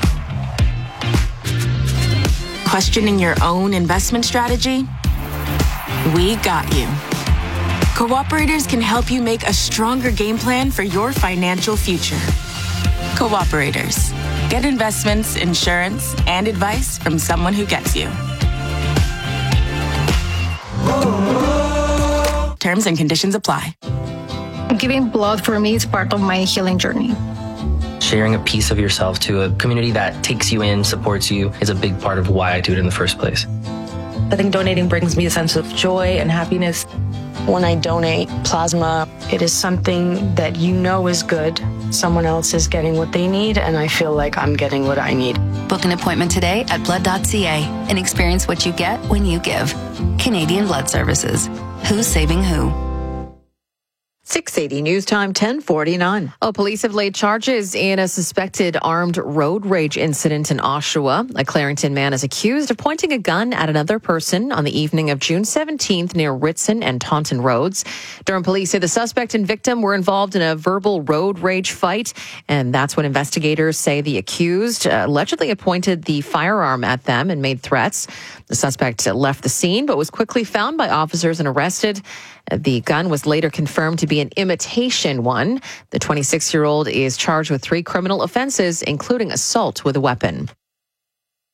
Questioning your own investment strategy? We got you. Cooperators can help you make a stronger game plan for your financial future. Cooperators. Get investments, insurance, and advice from someone who gets you. Terms and conditions apply. Giving blood for me is part of my healing journey. Sharing a piece of yourself to a community that takes you in, supports you, is a big part of why I do it in the first place. I think donating brings me a sense of joy and happiness. When I donate plasma, it is something that you know is good. Someone else is getting what they need, and I feel like I'm getting what I need. Book an appointment today at blood dot c a and experience what you get when you give. Canadian Blood Services. Who's saving who? six eighty News Time, ten forty-nine. Oh, police have laid charges in a suspected armed road rage incident in Oshawa. A Clarington man is accused of pointing a gun at another person on the evening of June seventeenth near Ritson and Taunton Roads. Durham police say the suspect and victim were involved in a verbal road rage fight, and that's when investigators say the accused uh, allegedly pointed the firearm at them and made threats. The suspect left the scene but was quickly found by officers and arrested. The gun was later confirmed to be an imitation one. The twenty-six-year-old is charged with three criminal offenses, including assault with a weapon.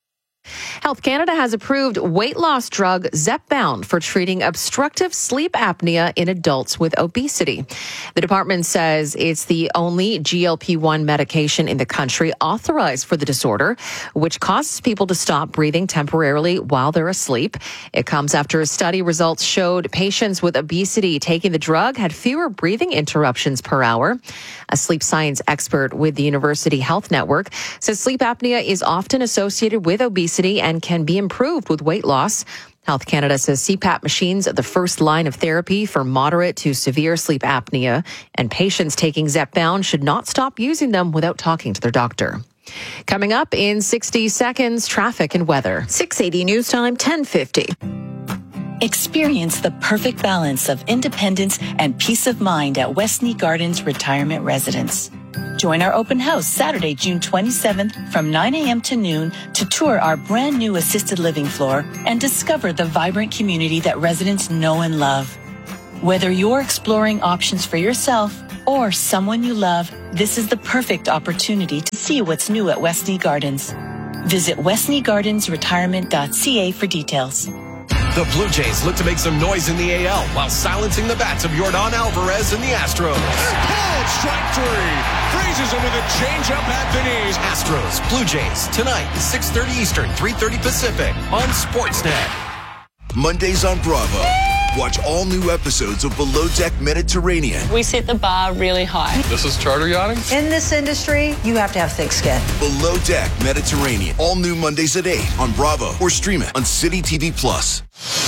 Health Canada has approved weight loss drug Zepbound for treating obstructive sleep apnea in adults with obesity. The department says it's the only G L P one medication in the country authorized for the disorder, which causes people to stop breathing temporarily while they're asleep. It comes after a study results showed patients with obesity taking the drug had fewer breathing interruptions per hour. A sleep science expert with the University Health Network says sleep apnea is often associated with obesity and can be improved with weight loss. Health Canada says C PAP machines are the first line of therapy for moderate to severe sleep apnea, and patients taking Zepbound should not stop using them without talking to their doctor. Coming up in sixty seconds, traffic and weather. six eighty News Time, ten fifty. Experience the perfect balance of independence and peace of mind at Westney Gardens Retirement Residence. Join our open house Saturday, June twenty-seventh from nine a.m. to noon to tour our brand new assisted living floor and discover the vibrant community that residents know and love. Whether you're exploring options for yourself or someone you love, this is the perfect opportunity to see what's new at Westney Gardens. Visit westney gardens retirement dot c a for details. The Blue Jays look to make some noise in the A L while silencing the bats of Yordan Alvarez and the Astros. Pulled, strike three. Freezes him with a changeup at the knees. Astros, Blue Jays, tonight, six thirty Eastern, three thirty Pacific on Sportsnet. Mondays on Bravo. Watch all new episodes of Below Deck Mediterranean. We set the bar really high. This is charter yachting? In this industry, you have to have thick skin. Below Deck Mediterranean. All new Mondays at eight on Bravo or stream it on City T V Plus.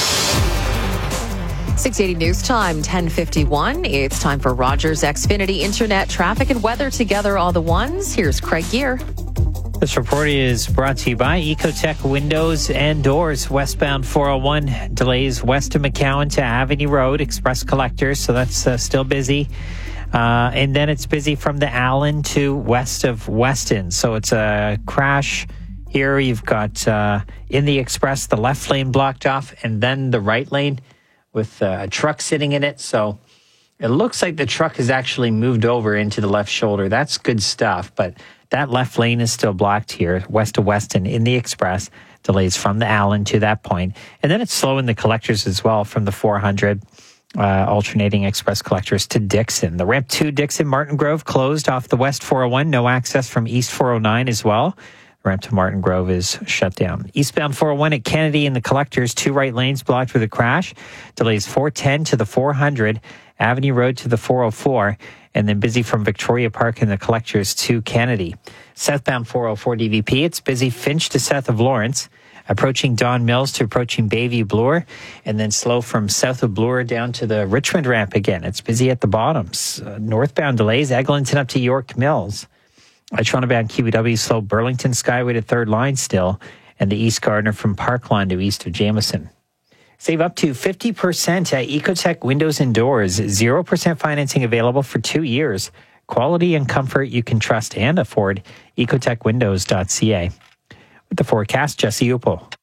six eighty News Time, ten fifty-one. It's time for Rogers Xfinity Internet traffic and weather together all the ones. Here's Craig Gear. This report is brought to you by Ecotech Windows and Doors. Westbound four oh one delays west of McCowan to Avenue Road, Express Collectors, so that's uh, still busy. Uh, and then it's busy from the Allen to west of Weston. So it's a crash here. You've got uh, in the Express, the left lane blocked off, and then the right lane with uh, a truck sitting in it. So it looks like the truck has actually moved over into the left shoulder. That's good stuff, but that left lane is still blocked here, west of Weston in the Express. Delays from the Allen to that point. And then it's slow in the Collectors as well from the four hundred, uh, alternating Express Collectors to Dixon. The ramp to Dixon Martin Grove closed off the west four oh one. No access from east four oh nine as well. The ramp to Martin Grove is shut down. Eastbound four oh one at Kennedy in the Collectors, two right lanes blocked with a crash. Delays four ten to the four hundred, Avenue Road to the four oh four. And then busy from Victoria Park in the Collectors to Kennedy. Southbound four oh four D V P, it's busy Finch to south of Lawrence, approaching Don Mills to approaching Bayview Bloor, and then slow from south of Bloor down to the Richmond ramp again. It's busy at the bottoms. Uh, northbound delays, Eglinton up to York Mills. Uh, Toronto-bound Q B W slow Burlington Skyway to third line still, and the East Gardner from Parkland to east of Jameson. Save up to fifty percent at Ecotech Windows and Doors. zero percent financing available for two years. Quality and comfort you can trust and afford. ecotech windows dot c a. With the forecast, Jesse Upel.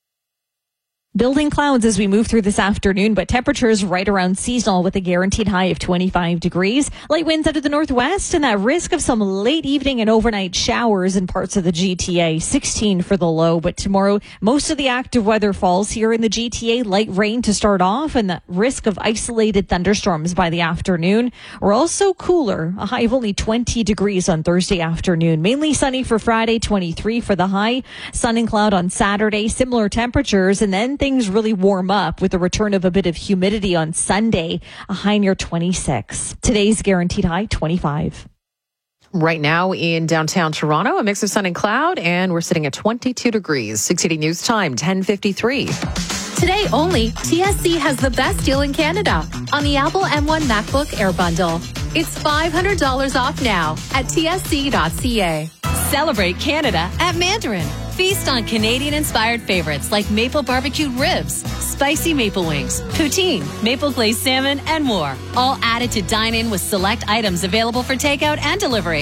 Building clouds as we move through this afternoon, but temperatures right around seasonal with a guaranteed high of twenty-five degrees. Light winds out of the northwest and that risk of some late evening and overnight showers in parts of the G T A. sixteen for the low, but tomorrow most of the active weather falls here in the G T A. Light rain to start off and the risk of isolated thunderstorms by the afternoon. We're also cooler, a high of only twenty degrees on Thursday afternoon. Mainly sunny for Friday, twenty-three for the high. Sun and cloud on Saturday, similar temperatures, and then things really warm up with the return of a bit of humidity on Sunday, a high near twenty-six. Today's guaranteed high, twenty-five. Right now in downtown Toronto, a mix of sun and cloud, and we're sitting at twenty-two degrees. six eighty News Time, ten fifty-three. Today only, T S C has the best deal in Canada on the Apple M one MacBook Air Bundle. It's five hundred dollars off now at T S C dot C A. Celebrate Canada at Mandarin. Feast on Canadian-inspired favorites like maple barbecued ribs, spicy maple wings, poutine, maple glazed salmon, and more. All added to dine in with select items available for takeout and delivery.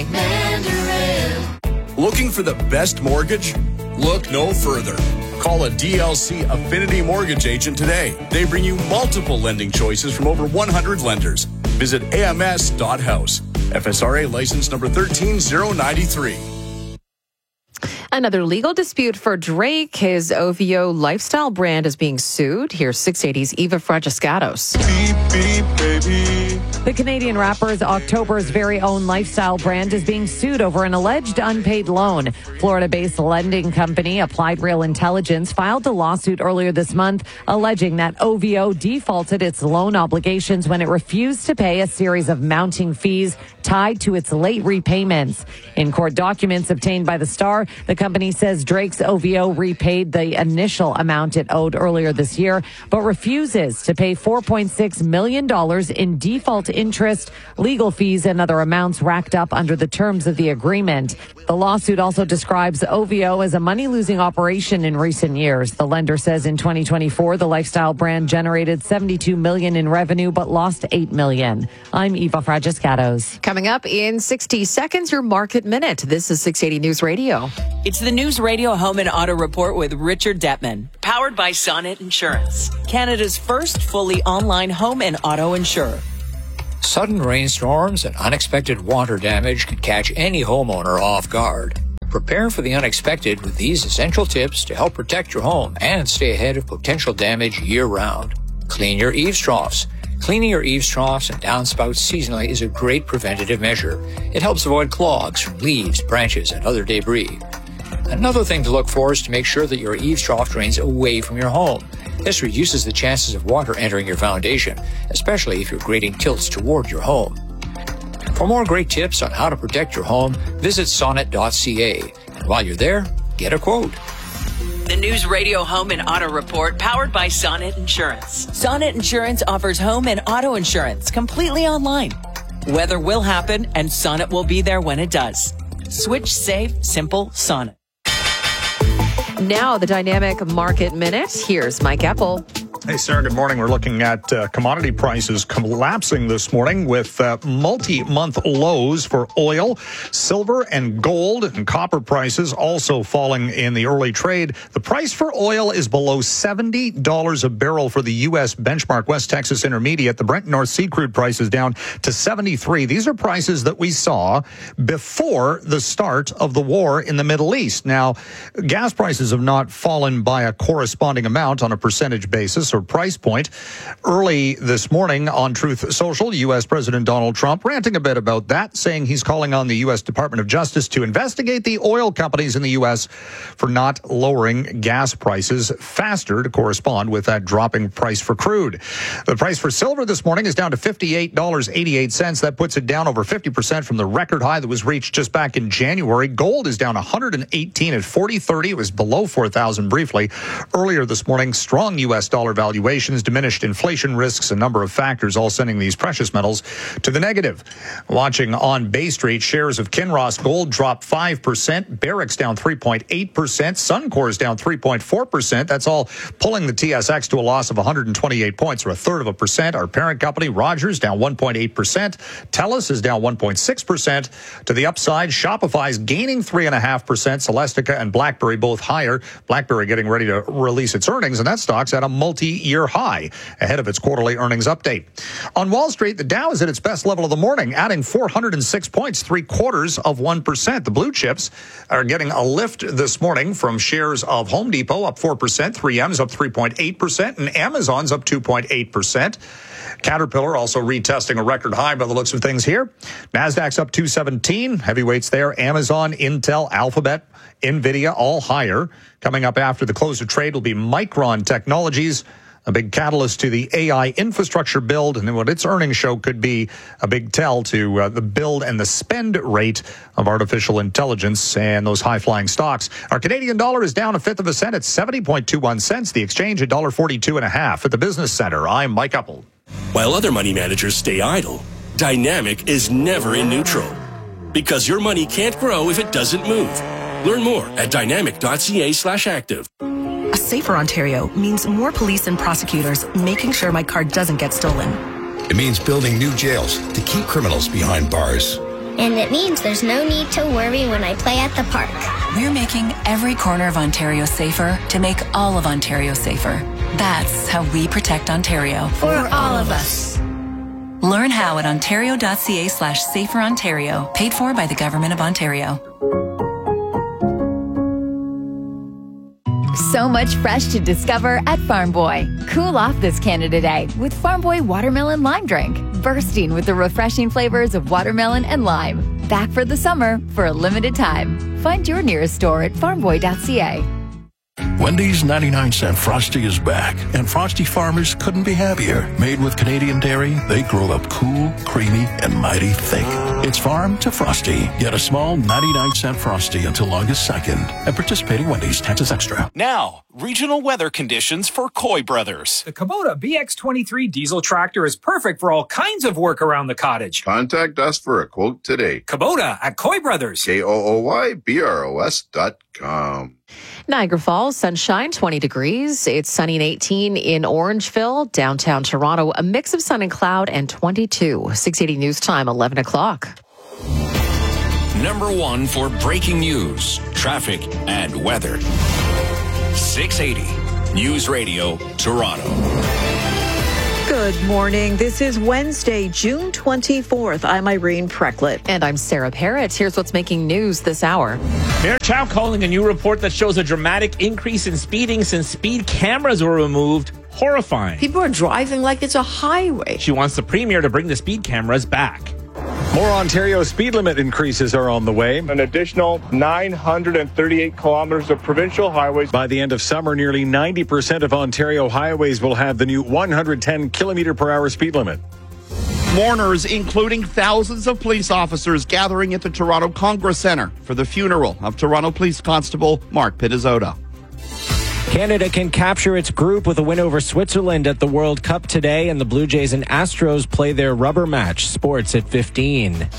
Mandarin. Looking for the best mortgage? Look no further. Call a D L C Affinity Mortgage agent today. They bring you multiple lending choices from over one hundred lenders. Visit A M S dot house. F S R A license number one three zero nine three. Another legal dispute for Drake. His O V O lifestyle brand is being sued. Here's six eighty's Eva Fragiscatos. Beep, beep, baby. The Canadian rapper's October's very own lifestyle brand is being sued over an alleged unpaid loan. Florida-based lending company Applied Real Intelligence filed a lawsuit earlier this month alleging that O V O defaulted its loan obligations when it refused to pay a series of mounting fees tied to its late repayments. In court documents obtained by the Star, the company says Drake's O V O repaid the initial amount it owed earlier this year, but refuses to pay four point six million dollars in default interest, legal fees, and other amounts racked up under the terms of the agreement. The lawsuit also describes O V O as a money-losing operation in recent years. The lender says in twenty twenty-four, the lifestyle brand generated seventy-two million dollars in revenue but lost eight million dollars. I'm Eva Fragiscatos. Coming up in sixty seconds, your Market Minute. This is six eighty News Radio. It's the News Radio Home and Auto Report with Richard Detman, powered by Sonnet Insurance, Canada's first fully online home and auto insurer. Sudden rainstorms and unexpected water damage can catch any homeowner off guard. Prepare for the unexpected with these essential tips to help protect your home and stay ahead of potential damage year-round. Clean your eaves troughs. Cleaning your eaves troughs and downspouts seasonally is a great preventative measure. It helps avoid clogs from leaves, branches, and other debris. Another thing to look for is to make sure that your eaves trough drains away from your home. This reduces the chances of water entering your foundation, especially if your grading tilts toward your home. For more great tips on how to protect your home, visit sonnet dot c a. And while you're there, get a quote. The News Radio Home and Auto Report, powered by Sonnet Insurance. Sonnet Insurance offers home and auto insurance completely online. Weather will happen, and Sonnet will be there when it does. Switch safe, simple Sonnet. Now, the Dynamic Market Minute. Here's Mike Apple. Hey, Sarah, good morning. We're looking at uh, commodity prices collapsing this morning with uh, multi-month lows for oil, silver, and gold, and copper prices also falling in the early trade. The price for oil is below seventy dollars a barrel for the U S benchmark West Texas Intermediate. The Brent North Sea crude price is down to seventy-three. These are prices that we saw before the start of the war in the Middle East. Now, gas prices have not fallen by a corresponding amount on a percentage basis or price point. Early this morning on Truth Social, U S President Donald Trump ranting a bit about that, saying he's calling on the U S Department of Justice to investigate the oil companies in the U S for not lowering gas prices faster to correspond with that dropping price for crude. The price for silver this morning is down to fifty-eight dollars and eighty-eight cents. That puts it down over fifty percent from the record high that was reached just back in January. Gold is down one hundred eighteen at forty thirty. It was below four thousand briefly. Earlier this morning, strong U S dollar valuations, diminished inflation risks, a number of factors all sending these precious metals to the negative. Watching on Bay Street, shares of Kinross Gold dropped five percent, Barrick's down three point eight percent, Suncor's down three point four percent. That's all pulling the T S X to a loss of one hundred twenty-eight points, or a third of a percent. Our parent company, Rogers, down one point eight percent. TELUS is down one point six percent. To the upside, Shopify's gaining three point five percent. Celestica and BlackBerry both higher. BlackBerry getting ready to release its earnings, and that stock's at a multi-year high ahead of its quarterly earnings update. On Wall Street, the Dow is at its best level of the morning, adding four hundred six points, three quarters of one percent. The blue chips are getting a lift this morning from shares of Home Depot up four percent, three M's up three point eight percent, and Amazon's up two point eight percent. Caterpillar also retesting a record high by the looks of things here. NASDAQ's up two seventeen. Heavyweights there. Amazon, Intel, Alphabet, NVIDIA, all higher. Coming up after the close of trade will be Micron Technologies, a big catalyst to the A I infrastructure build, and what its earnings show could be a big tell to uh, the build and the spend rate of artificial intelligence and those high-flying stocks. Our Canadian dollar is down a fifth of a cent at seventy point two one cents. The exchange at one dollar forty-two and a half. At the Business Center, I'm Mike Uppel. While other money managers stay idle, Dynamic is never in neutral, because your money can't grow if it doesn't move. Learn more at dynamic dot c a slash active. A safer Ontario means more police and prosecutors making sure my car doesn't get stolen. It means building new jails to keep criminals behind bars. And it means there's no need to worry when I play at the park. We're making every corner of Ontario safer to make all of Ontario safer. That's how we protect Ontario. For all of us. Learn how at ontario dot c a slash safer Ontario. Paid for by the Government of Ontario. So much fresh to discover at Farm Boy. Cool off this Canada Day with Farm Boy Watermelon Lime Drink. Bursting with the refreshing flavors of watermelon and lime. Back for the summer for a limited time. Find your nearest store at farm boy dot c a. Wendy's ninety-nine cent Frosty is back, and Frosty farmers couldn't be happier. Made with Canadian dairy, they grow up cool, creamy, and mighty thick. It's farm to Frosty. Get a small ninety-nine cent Frosty until August second at participating Wendy's. Taxes extra. Now, regional weather conditions for Coy Brothers. The Kubota B X twenty-three diesel tractor is perfect for all kinds of work around the cottage. Contact us for a quote today. Kubota at Coy Brothers. K O O Y B R O S dot com. Niagara Falls, sunshine, twenty degrees. It's sunny and eighteen in Orangeville. Downtown Toronto, a mix of sun and cloud and twenty-two. six eighty News Time, eleven o'clock. Number one for breaking news, traffic, and weather. six eighty News Radio, Toronto. Good morning. This is Wednesday, June twenty-fourth. I'm Irene Precklett. And I'm Sarah Parrott. Here's what's making news this hour. Mayor Chow calling a new report that shows a dramatic increase in speeding since speed cameras were removed horrifying. People are driving like it's a highway. She wants the Premier to bring the speed cameras back. More Ontario speed limit increases are on the way. An additional nine hundred thirty-eight kilometers of provincial highways. By the end of summer, nearly ninety percent of Ontario highways will have the new one hundred ten kilometer per hour speed limit. Mourners, including thousands of police officers, gathering at the Toronto Congress Centre for the funeral of Toronto Police Constable Mark Pittazzota. Canada can capture its group with a win over Switzerland at the World Cup today, and the Blue Jays and Astros play their rubber match. Sports at fifteen.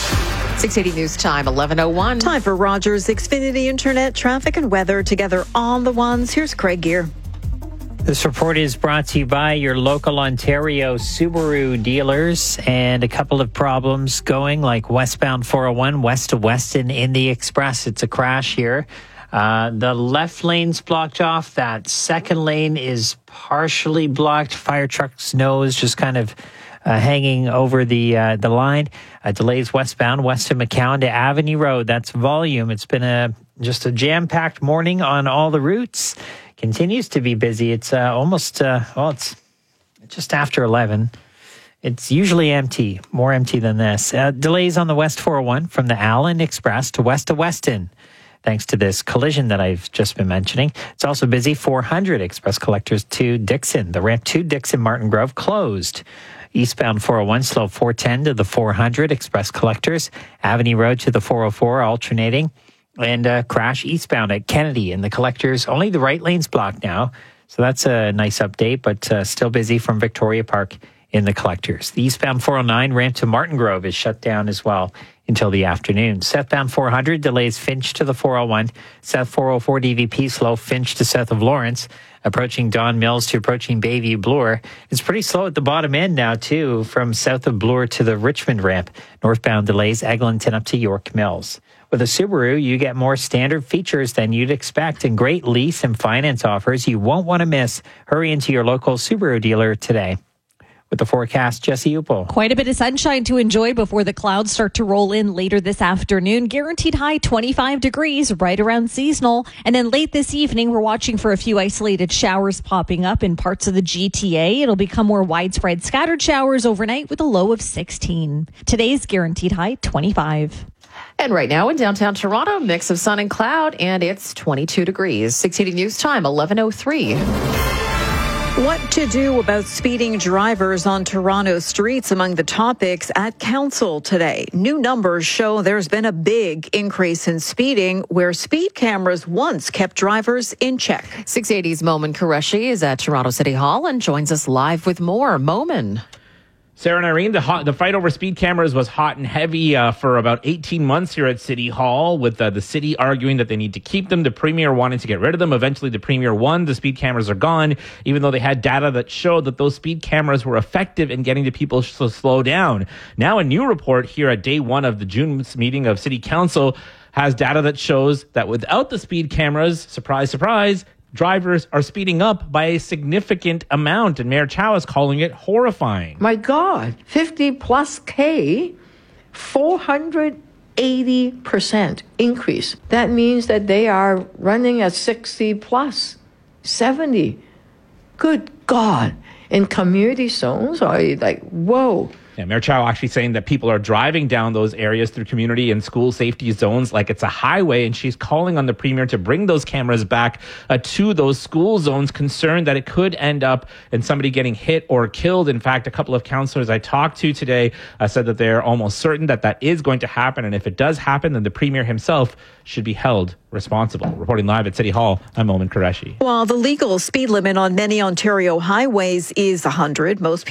six eighty News Time, eleven oh one. Time for Rogers Xfinity Internet, traffic and weather together on the ones. Here's Craig Gear. This report is brought to you by your local Ontario Subaru dealers, and a couple of problems going, like westbound four oh one west of Weston in the Express. It's a crash here. Uh, the left lane's blocked off. That second lane is partially blocked. Fire truck's nose just kind of uh, hanging over the uh, the line. Uh, delays westbound west of McCowan to Avenue Road. That's volume. It's been a just a jam-packed morning on all the routes. Continues to be busy. It's uh, almost, uh, well, it's just after eleven. It's usually empty, more empty than this. Uh, delays on the West four oh one from the Allen Express to west of Weston, thanks to this collision that I've just been mentioning. It's also busy four hundred Express Collectors to Dixon. The ramp to Dixon Martin Grove closed. Eastbound four oh one slow four ten to the four hundred Express Collectors. Avenue Road to the four oh four alternating. And uh, crash eastbound at Kennedy and the Collectors. Only the right lane's blocked now. So that's a nice update, but uh, still busy from Victoria Park in the Collectors. The eastbound four oh nine ramp to Martin Grove is shut down as well until the afternoon. Southbound four hundred delays Finch to the four oh one. South four oh four D V P slow Finch to south of Lawrence. Approaching Don Mills to approaching Bayview Bloor. It's pretty slow at the bottom end now, too, from south of Bloor to the Richmond ramp. Northbound delays Eglinton up to York Mills. With a Subaru, you get more standard features than you'd expect and great lease and finance offers you won't want to miss. Hurry into your local Subaru dealer today. With the forecast, Jesse Upel. Quite a bit of sunshine to enjoy before the clouds start to roll in later this afternoon. Guaranteed high twenty-five degrees, right around seasonal. And then late this evening, we're watching for a few isolated showers popping up in parts of the G T A. It'll become more widespread scattered showers overnight with a low of sixteen. Today's guaranteed high twenty-five. And right now in downtown Toronto, mix of sun and cloud, and it's twenty-two degrees. six eighty News Time, eleven oh three. What to do about speeding drivers on Toronto streets among the topics at council today. New numbers show there's been a big increase in speeding where speed cameras once kept drivers in check. six eighty's Momin Qureshi is at Toronto City Hall and joins us live with more. Momin. Sarah and Irene, the, hot, the fight over speed cameras was hot and heavy uh, for about eighteen months here at City Hall, with uh, the city arguing that they need to keep them, the Premier wanting to get rid of them. Eventually, the Premier won. The speed cameras are gone, even though they had data that showed that those speed cameras were effective in getting the people to slow down. Now, a new report here at day one of the June meeting of City Council has data that shows that without the speed cameras, surprise, surprise, drivers are speeding up by a significant amount, and Mayor Chow is calling it horrifying. My God, fifty plus K, four hundred eighty percent increase. That means that they are running at sixty plus seventy. Good God. In community zones, are you like, whoa. Yeah, Mayor Chow actually saying that people are driving down those areas through community and school safety zones like it's a highway, and she's calling on the premier to bring those cameras back uh, to those school zones, concerned that it could end up in somebody getting hit or killed. In fact, a couple of counselors I talked to today uh, said that they're almost certain that that is going to happen, and if it does happen, then the premier himself should be held responsible. Reporting live at City Hall, I'm Momin Qureshi. While the legal speed limit on many Ontario highways is one hundred, most